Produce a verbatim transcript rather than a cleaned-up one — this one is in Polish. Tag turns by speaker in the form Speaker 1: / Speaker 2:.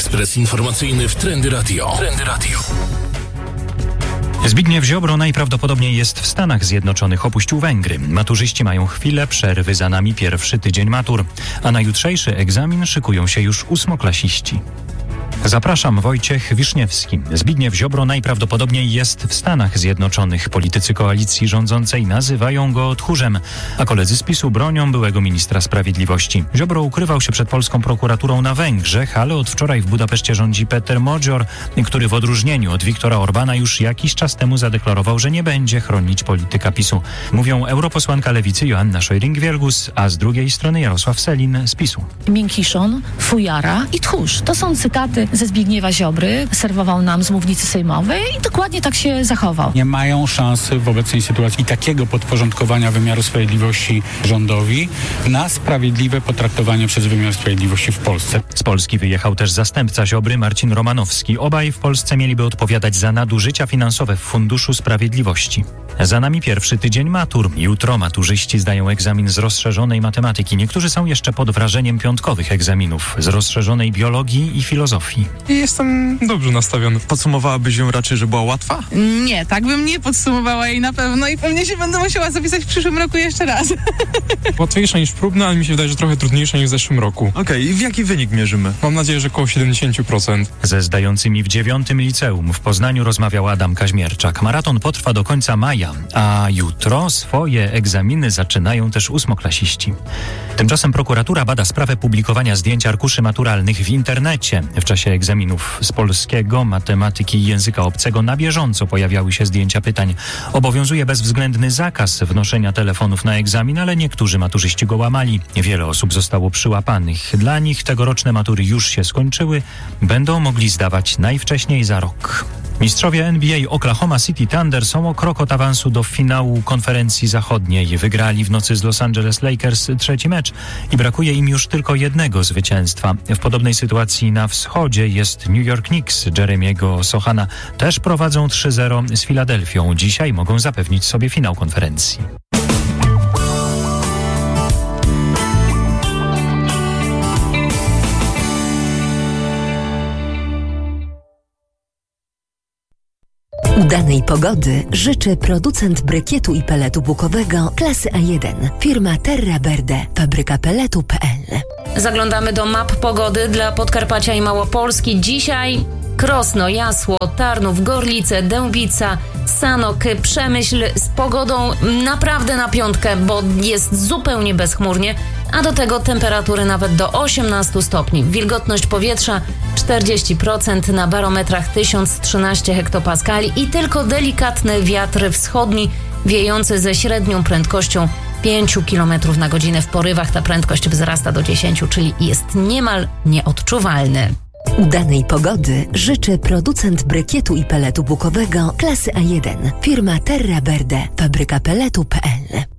Speaker 1: Ekspres informacyjny w Trendy Radio. Trendy Radio.
Speaker 2: Zbigniew Ziobro najprawdopodobniej jest w Stanach Zjednoczonych, opuścił Węgry. Maturzyści mają chwilę przerwy, za nami pierwszy tydzień matur, a na jutrzejszy egzamin szykują się już ósmoklasiści. Zapraszam, Wojciech Wiszniewski. Zbigniew Ziobro najprawdopodobniej jest w Stanach Zjednoczonych. Politycy koalicji rządzącej nazywają go tchórzem, a koledzy z PiSu bronią byłego ministra sprawiedliwości. Ziobro ukrywał się przed polską prokuraturą na Węgrzech, ale od wczoraj w Budapeszcie rządzi Peter Modzior, który w odróżnieniu od Viktora Orbana już jakiś czas temu zadeklarował, że nie będzie chronić polityka PiSu. Mówią europosłanka Lewicy Joanna Szojring-Wielgus, a z drugiej strony Jarosław Sellin z PiSu.
Speaker 3: Miękiszon, fujara i tchórz. To są cytaty ze Zbigniewa Ziobry, serwował nam z mównicy sejmowej i dokładnie tak się zachował.
Speaker 4: Nie mają szansy w obecnej sytuacji i takiego podporządkowania wymiaru sprawiedliwości rządowi na sprawiedliwe potraktowanie przez wymiar sprawiedliwości w Polsce.
Speaker 2: Z Polski wyjechał też zastępca Ziobry Marcin Romanowski. Obaj w Polsce mieliby odpowiadać za nadużycia finansowe w Funduszu Sprawiedliwości. Za nami pierwszy tydzień matur. Jutro maturzyści zdają egzamin z rozszerzonej matematyki. Niektórzy są jeszcze pod wrażeniem piątkowych egzaminów z rozszerzonej biologii i filozofii.
Speaker 5: Jestem dobrze nastawiony. Podsumowałabyś ją raczej, że była łatwa?
Speaker 6: Nie, tak bym nie podsumowała jej na pewno i pewnie się będę musiała zapisać w przyszłym roku jeszcze raz.
Speaker 5: Łatwiejsza niż próbna, ale mi się wydaje, że trochę trudniejsza niż w zeszłym roku. Okej, okay, i w jaki wynik mierzymy? Mam nadzieję, że około siedemdziesiąt procent.
Speaker 2: Ze zdającymi w dziewiątym liceum w Poznaniu rozmawiał Adam Kaźmierczak. Maraton potrwa do końca maja, a jutro swoje egzaminy zaczynają też ósmoklasiści. Tymczasem prokuratura bada sprawę publikowania zdjęć arkuszy maturalnych w internecie. W czasie egzaminów z polskiego, matematyki i języka obcego na bieżąco pojawiały się zdjęcia pytań. Obowiązuje bezwzględny zakaz wnoszenia telefonów na egzamin, ale niektórzy maturzyści go łamali. Wiele osób zostało przyłapanych. Dla nich tegoroczne matury już się skończyły. Będą mogli zdawać najwcześniej za rok. Mistrzowie N B A Oklahoma City Thunder są o krok od awansu do finału konferencji zachodniej. Wygrali w nocy z Los Angeles Lakers trzeci mecz i brakuje im już tylko jednego zwycięstwa. W podobnej sytuacji na wschodzie jest New York Knicks. Jeremiego Sochana też prowadzą trzy zero z Filadelfią. Dzisiaj mogą zapewnić sobie finał konferencji.
Speaker 7: Udanej pogody życzy producent brykietu i peletu bukowego klasy A jeden. Firma Terra Verde, fabryka peletu kropka p l.
Speaker 8: Zaglądamy do map pogody dla Podkarpacia i Małopolski. Dzisiaj Krosno, Jasło, Tarnów, Gorlice, Dębica, Sanok, Przemyśl z pogodą naprawdę na piątkę, bo jest zupełnie bezchmurnie, a do tego temperatury nawet do osiemnastu stopni. Wilgotność powietrza czterdzieści procent, na barometrach tysiąc trzynaście hektopaskali i tylko delikatny wiatr wschodni wiejący ze średnią prędkością pięć kilometrów na godzinę. W porywach ta prędkość wzrasta do dziesięciu, czyli jest niemal nieodczuwalny.
Speaker 7: Udanej pogody życzy producent brykietu i peletu bukowego klasy A jeden. Firma Terra Verde, fabryka peletu kropka p l.